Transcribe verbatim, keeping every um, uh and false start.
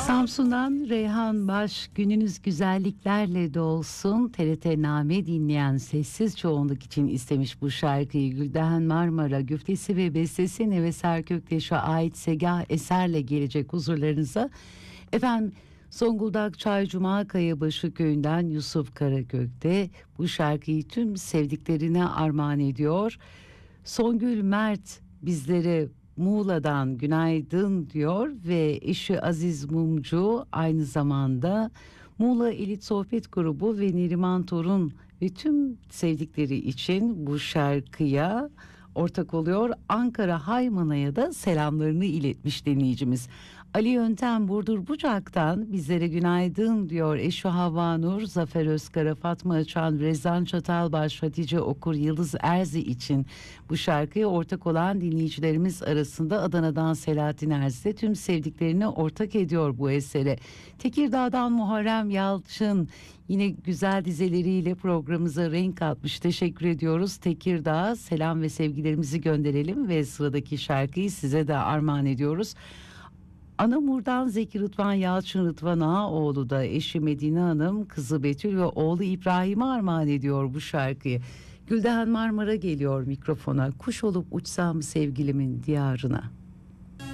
Samsun'dan Reyhan Baş, gününüz güzelliklerle dolsun. T R T Name dinleyen sessiz çoğunluk için istemiş bu şarkıyı. Gülden Marmara güftesi ve bestesi Neves Erköktaş'a ait Segah eserle gelecek huzurlarınıza. Efendim, Zonguldak Çaycuma Kayabaşı köyünden Yusuf Karakök'te bu şarkıyı tüm sevdiklerine armağan ediyor. Songül Mert bizlere Muğla'dan günaydın diyor ve eşi Aziz Mumcu aynı zamanda Muğla Elit Sohbet Grubu ve Neriman Torun ve tüm sevdikleri için bu şarkıya ortak oluyor. Ankara Haymana'ya da selamlarını iletmiş dinleyicimiz. Ali Yöntem Burdur Bucak'tan bizlere günaydın diyor. Eşi Havva Nur, Zafer Özkara, Fatma Açan, Rezan Çatalbaş, Hatice Okur, Yıldız Erzi için bu şarkıya ortak olan dinleyicilerimiz arasında Adana'dan Selahattin Erzi de tüm sevdiklerini ortak ediyor bu esere. Tekirdağ'dan Muharrem Yalçın yine güzel dizeleriyle programımıza renk katmış. Teşekkür ediyoruz. Tekirdağ'a selam ve sevgilerimizi gönderelim ve sıradaki şarkıyı size de armağan ediyoruz. Anamur'dan Zeki Rıdvan Yalçın Rıdvan Ağaoğlu da eşi Medine Hanım, kızı Betül ve oğlu İbrahim'e armağan ediyor bu şarkıyı. Gülden Marmara geliyor mikrofona. Kuş olup uçsam sevgilimin diyarına.